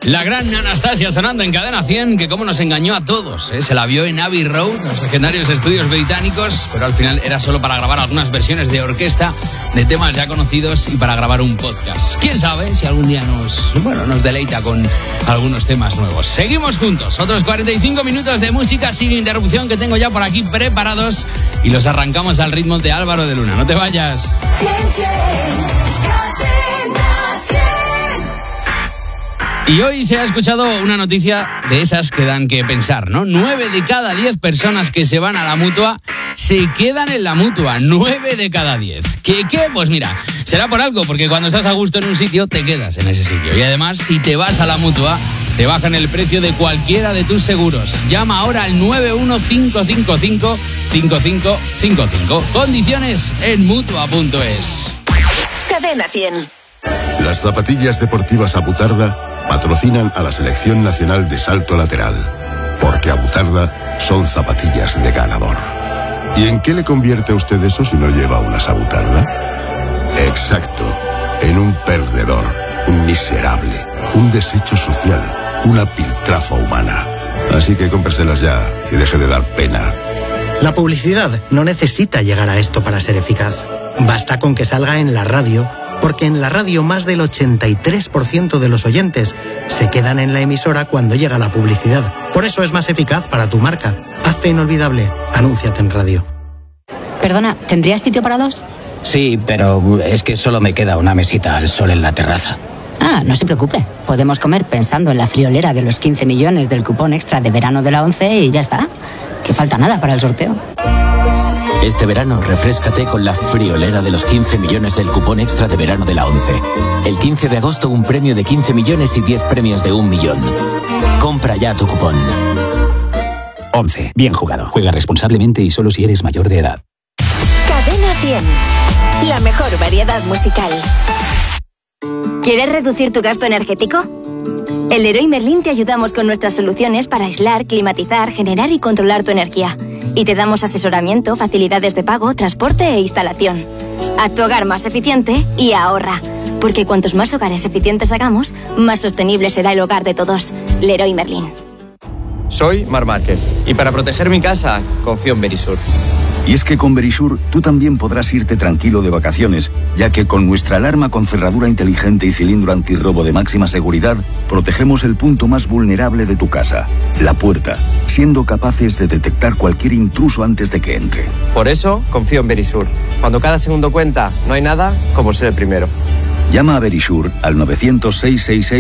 La gran Anastasia sonando en Cadena 100, que como nos engañó a todos, ¿eh? Se la vio en Abbey Road, los legendarios estudios británicos, pero al final era solo para grabar algunas versiones de orquesta de temas ya conocidos y para grabar un podcast. ¿Quién sabe si algún día nos deleita con algunos temas nuevos? Seguimos juntos, otros 45 minutos de música sin interrupción que tengo ya por aquí preparados y los arrancamos al ritmo de Álvaro de Luna. No te vayas. Y hoy se ha escuchado una noticia de esas que dan que pensar, ¿no? 9 de cada 10 personas que se van a la Mutua se quedan en la Mutua. 9 de cada 10. ¿Qué? Pues mira, será por algo, porque cuando estás a gusto en un sitio, te quedas en ese sitio. Y además, si te vas a la Mutua, te bajan el precio de cualquiera de tus seguros. Llama ahora al 915555555. Condiciones en Mutua.es. Cadena 100. Las zapatillas deportivas Abutarda patrocinan a la Selección Nacional de Salto Lateral, porque Abutarda son zapatillas de ganador. ¿Y en qué le convierte a usted eso si no lleva unas Abutarda? Exacto, en un perdedor, un miserable, un desecho social, una piltrafa humana. Así que cómpreselas ya y deje de dar pena. La publicidad no necesita llegar a esto para ser eficaz. Basta con que salga en la radio, porque en la radio más del 83% de los oyentes se quedan en la emisora cuando llega la publicidad. Por eso es más eficaz para tu marca. Hazte inolvidable. Anúnciate en radio. Perdona, ¿tendrías sitio para dos? Sí, pero es que solo me queda una mesita al sol en la terraza. Ah, no se preocupe. Podemos comer pensando en la friolera de los 15 millones del cupón extra de verano de la 11 y ya está. Que falta nada para el sorteo. Este verano, refréscate con la friolera de los 15 millones del cupón extra de verano de la 11. El 15 de agosto, un premio de 15 millones y 10 premios de 1 millón. Compra ya tu cupón. 11. Bien jugado. Juega responsablemente y solo si eres mayor de edad. Cadena 100. La mejor variedad musical. ¿Quieres reducir tu gasto energético? En Leroy Merlin te ayudamos con nuestras soluciones para aislar, climatizar, generar y controlar tu energía. Y te damos asesoramiento, facilidades de pago, transporte e instalación. Haz tu hogar más eficiente y ahorra. Porque cuantos más hogares eficientes hagamos, más sostenible será el hogar de todos. Leroy Merlin. Soy Marc Márquez y para proteger mi casa, confío en Verisur. Y es que con Verisur tú también podrás irte tranquilo de vacaciones, ya que con nuestra alarma con cerradura inteligente y cilindro antirrobo de máxima seguridad, protegemos el punto más vulnerable de tu casa, la puerta, siendo capaces de detectar cualquier intruso antes de que entre. Por eso confío en Verisur. Cuando cada segundo cuenta, no hay nada como ser el primero. Llama a Verisur al 900 666